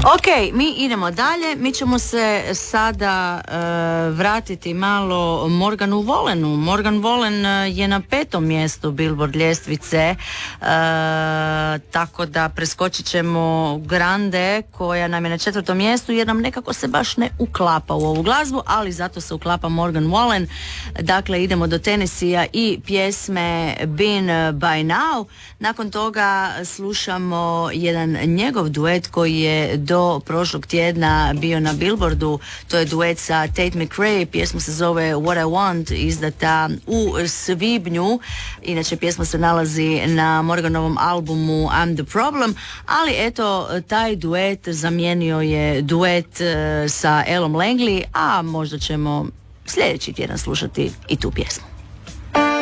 Ok, mi idemo dalje. Mi ćemo se sada vratiti malo Morganu Wallenu. Morgan Wallen je na 5. mjestu Billboard ljestvice, tako da preskočit ćemo Grande koja nam je na 4. mjestu jer nam nekako se baš ne uklapa u ovu glazbu, ali zato se uklapa Morgan Wallen. Dakle, idemo do Tennessee i pjesme Been by Now. Nakon toga slušamo jedan njegov duet koji je do prošlog tjedna bio na Billboardu. To je duet sa Tate McRae, pjesma se zove What I Want, izdata u svibnju. Inače, pjesma se nalazi na Morganovom albumu I'm the Problem, ali eto, taj duet zamijenio je duet sa Elom Langley, a možda ćemo sljedeći tjedan slušati i tu pjesmu.